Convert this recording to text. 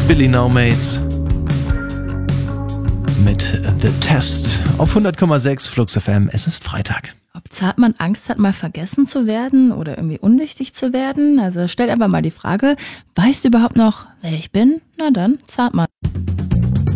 Billy No Mates mit The Test auf 100,6 Flux FM. Es ist Freitag. Ob Zartmann Angst hat, mal vergessen zu werden oder irgendwie unwichtig zu werden? Also stellt einfach mal die Frage, weißt du überhaupt noch, wer ich bin? Na dann, Zartmann.